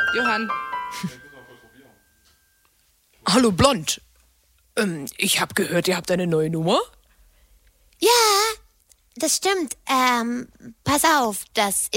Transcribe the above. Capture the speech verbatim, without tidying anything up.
Johann. Hallo Blond. Ähm, ich habe gehört, ihr habt eine neue Nummer. Ja, das stimmt. Ähm, pass auf, das